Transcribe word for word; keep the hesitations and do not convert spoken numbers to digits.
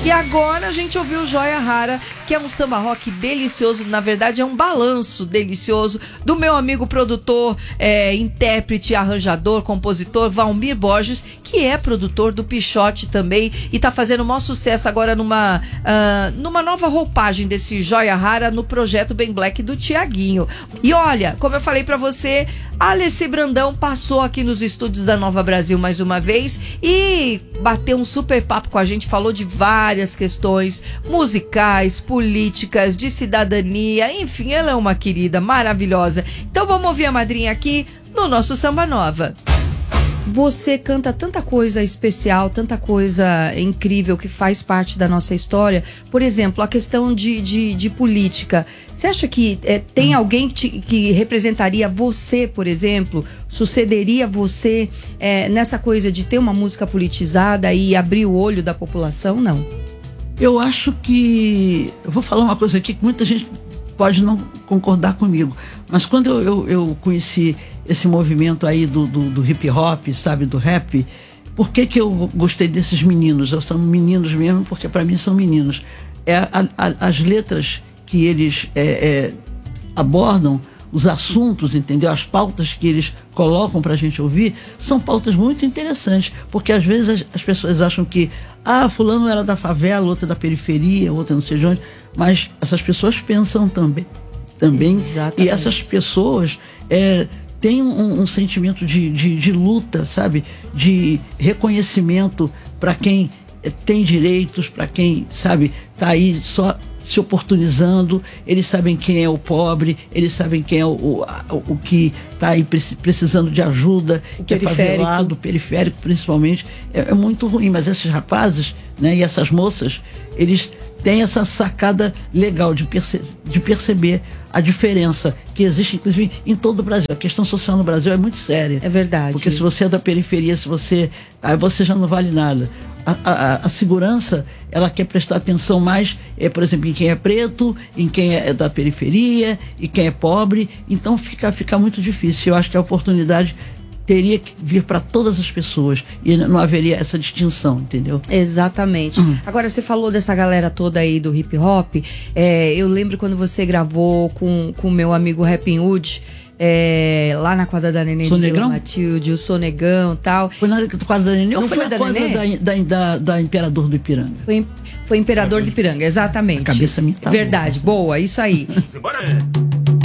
E agora a gente ouviu o Joia Rara, que é um samba rock delicioso, na verdade é um balanço delicioso do meu amigo produtor, é, intérprete, arranjador, compositor Valmir Borges, que é produtor do Pichote também e tá fazendo o maior sucesso agora numa, uh, numa nova roupagem desse Joia Rara no projeto Bem Black do Tiaguinho. E olha, como eu falei pra você, a Alessi Brandão passou aqui nos estúdios da Nova Brasil mais uma vez e bateu um super papo com a gente, falou de várias questões musicais, políticas, de cidadania, enfim, ela é uma querida maravilhosa. Então vamos ouvir a madrinha aqui no nosso Samba Nova. Você canta tanta coisa especial, tanta coisa incrível que faz parte da nossa história. Por exemplo, a questão de, de, de política. Você acha que é, tem alguém que, te, que representaria você, por exemplo, sucederia você é, nessa coisa de ter uma música politizada e abrir o olho da população? Não. Eu acho que... Eu vou falar uma coisa aqui que muita gente pode não concordar comigo, mas quando eu, eu, eu conheci esse movimento aí do, do, do hip hop, sabe, do rap, por que que eu gostei desses meninos? Eu são meninos mesmo, porque para mim são meninos. É a, a, as letras que eles é, é, abordam, os assuntos, entendeu? As pautas que eles colocam pra gente ouvir são pautas muito interessantes, porque às vezes as, as pessoas acham que ah, fulano era da favela, outra da periferia, outra não sei de onde, mas essas pessoas pensam também, também e essas pessoas é, têm um, um sentimento de, de, de luta, sabe? De reconhecimento para quem é, tem direitos, para quem, sabe, tá aí só se oportunizando. Eles sabem quem é o pobre, eles sabem quem é o, o, o que está aí precisando de ajuda, o que periférico. É favelado, periférico principalmente. É, é muito ruim, mas esses rapazes, né, e essas moças, eles têm essa sacada legal de, perce de perceber a diferença que existe, inclusive, em todo o Brasil. A questão social no Brasil é muito séria. É verdade. Porque se você é da periferia, se você... aí você já não vale nada. A, a, a segurança, ela quer prestar atenção mais, é, por exemplo, em quem é preto, em quem é da periferia, e quem é pobre. Então fica, fica muito difícil. Eu acho que a oportunidade teria que vir para todas as pessoas e não haveria essa distinção, entendeu? Exatamente. Uhum. Agora, você falou dessa galera toda aí do hip hop. É, eu lembro quando você gravou com o meu amigo Rapping Hood, É, lá na quadra da Nenê de Vila Matilde, o Sonegão e tal. Foi na quadra da Nenê ou foi, foi na da quadra da, da, da, da Imperador do Ipiranga? Foi, foi Imperador do Ipiranga, exatamente. A cabeça minha tá Verdade, boa, boa, isso aí.